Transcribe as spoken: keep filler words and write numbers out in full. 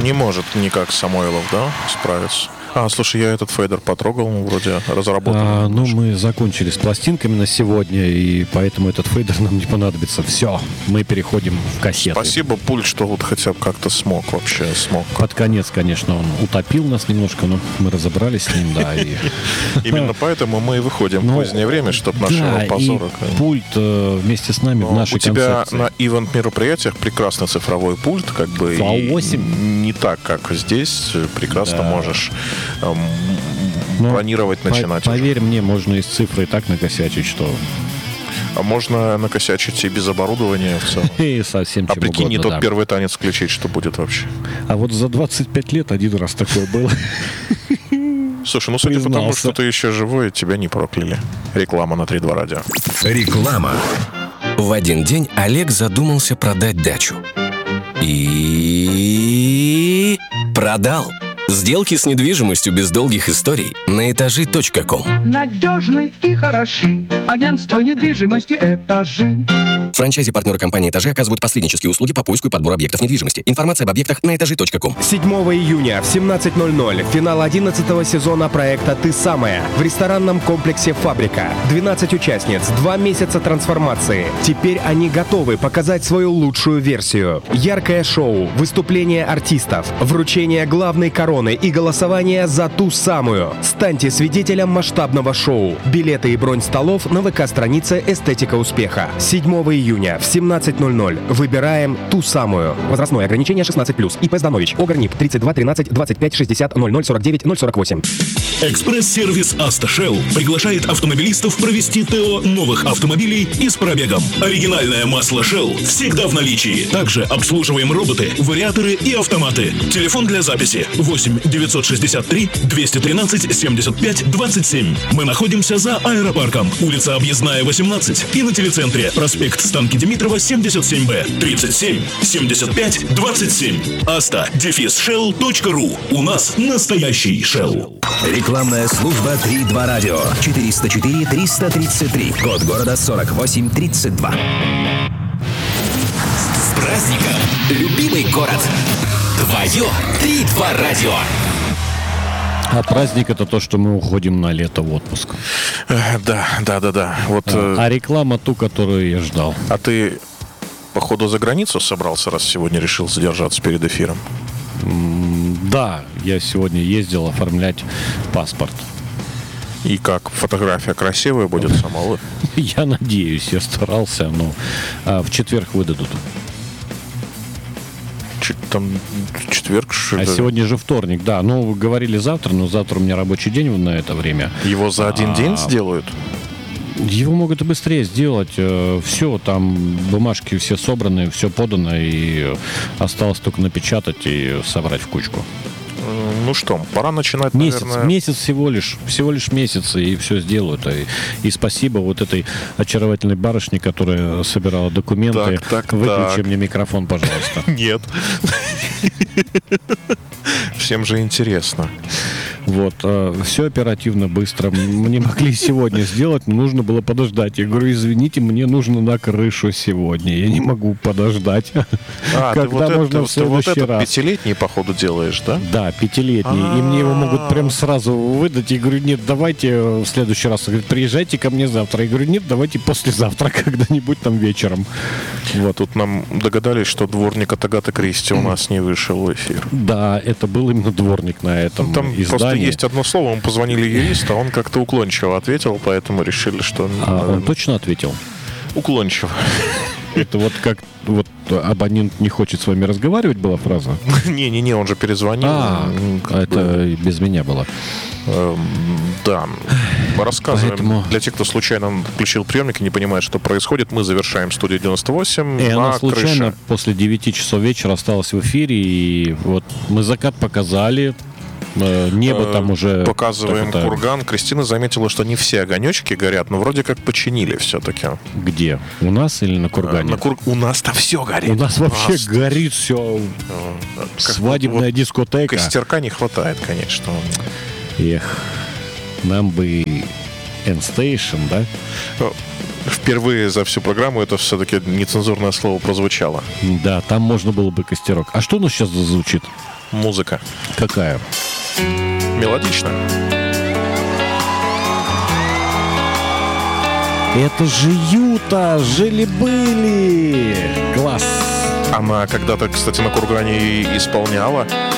Не может никак Самойлов, да, справиться? А, слушай, я этот фейдер потрогал, ну, вроде разработан. А, ну, мы закончили с пластинками на сегодня, и поэтому этот фейдер нам не понадобится. Все, мы переходим в кассеты. Спасибо, пульт, что вот хотя бы как-то смог вообще, смог. Под конец, конечно, он утопил нас немножко, но мы разобрались с ним, да. Именно позднему мы и выходим в позднее время, чтобы нашего позора. Пульт вместе с нами в нашей концепции. У тебя на ивент-мероприятиях прекрасный цифровой пульт, как бы не так, как здесь. Прекрасно можешь планировать, начинать. Поверь мне, можно из цифры и так накосячить, что... А можно накосячить и без оборудования в целом. И совсем а прикинь, угодно, не тот да. первый танец включить, что будет вообще. А вот за двадцать пять лет один раз такое было. Слушай, ну судя Признался. по тому, что ты еще живой, тебя не прокляли. Реклама на три два радио. Реклама. В один день Олег задумался продать дачу. И... продал. Сделки с недвижимостью без долгих историй на этажи точка ком. Надежный и хороший. Агентство недвижимости «Этажи». Франчайзи-партнеры компании «Этажи» оказывают посреднические услуги по поиску и подбору объектов недвижимости. Информация об объектах на этажи точка ком. седьмого июня в семнадцать ноль ноль финал одиннадцатого сезона проекта «Ты самая» в ресторанном комплексе «Фабрика». двенадцать участниц, два месяца трансформации. Теперь они готовы показать свою лучшую версию. Яркое шоу, выступления артистов, вручение главной короны и голосование за ту самую. Станьте свидетелем масштабного шоу. Билеты и бронь столов на ВК-странице «Эстетика успеха». седьмого июня в семнадцать ноль ноль выбираем ту самую. Возрастное ограничение шестнадцать плюс. ИП Зданович. ОГРНИП тридцать два тринадцать двадцать пять шестьдесят ноль ноль сорок девять ноль сорок восемь. Экспресс-сервис «Автошелл» приглашает автомобилистов провести ТО новых автомобилей и с пробегом. Оригинальное масло Shell всегда в наличии. Также обслуживаем роботы, вариаторы и автоматы. Телефон для записи восемь девятьсот шестьдесят три двести тринадцать семьдесят пять двадцать семь. Мы находимся за аэропарком. Улица Объездная, восемнадцать. И на телецентре. Проспект Станки Димитрова, семьдесят семь Б. тридцать семь семьдесят пять двадцать семь. Аста дефис шелл точка ру. У нас настоящий Shell. Рекламная служба три два радио. четыреста четыре триста тридцать три. Код города сорок восемь тридцать два. С праздником, любимый город. Твое три два радио. А праздник — это то, что мы уходим на лето в отпуск. Да, да, да, да. Вот, а, а реклама ту, которую я ждал. А ты, походу, за границу собрался, раз сегодня решил задержаться перед эфиром? Да, я сегодня ездил оформлять паспорт. И как, фотография красивая будет сама? Я надеюсь, я старался, но а в четверг выдадут. Там четверг, что А это? сегодня же вторник, да. Ну, говорили завтра, но завтра у меня рабочий день на это время. Его за один а... день сделают? Его могут и быстрее сделать. Все, там бумажки все собраны, все подано, и осталось только напечатать и собрать в кучку. Ну что, пора начинать, месяц, наверное... Месяц всего лишь, всего лишь месяц, и все сделают. И, и спасибо вот этой очаровательной барышне, которая собирала документы. Так, так, Выключи так. мне микрофон, пожалуйста. Нет. Всем же интересно. Вот, все оперативно, быстро. Мне могли сегодня сделать, но нужно было подождать. Я говорю, извините, мне нужно на крышу сегодня. Я не могу подождать. А, Когда ты вот можно это, в следующий вот этот раз? Пятилетний, походу, делаешь, да? Да, пятилетний. И мне его могут прям сразу выдать. Я говорю, нет, давайте в следующий раз. Говорит, приезжайте ко мне завтра. Я говорю, нет, давайте послезавтра, когда-нибудь там вечером. Вот тут нам догадались, что дворник от Агаты Кристи у нас не вышел в эфир. Да, это был именно дворник на этом Там издании. просто есть одно слово, мы позвонили юристу, а он как-то уклончиво ответил, поэтому решили, что... А он точно ответил? Уклончиво. Это вот как вот абонент не хочет с вами разговаривать, была фраза? Не-не-не, он же перезвонил. А, это без меня было. Да. Рассказываем. Поэтому... Для тех, кто случайно включил приемник и не понимает, что происходит, мы завершаем студию девяносто восемь. И на она случайно крыше. после девяти часов вечера осталась в эфире, и вот мы закат показали. Небо там уже... Показываем это... курган. Кристина заметила, что не все огонечки горят, но вроде как починили все-таки. Где? У нас или на кургане? На кур... У нас-то все горит. У нас вообще нас... горит все. Как свадебная вот дискотека. Костерка не хватает, конечно. Эх, нам бы N-Station, да? впервые за всю программу это все-таки нецензурное слово прозвучало. Да, там можно было бы костерок. А что у нас сейчас звучит? Музыка. Какая? Мелодично. Это же Юта, жили-были. Класс. Она когда-то, кстати, на Кургане исполняла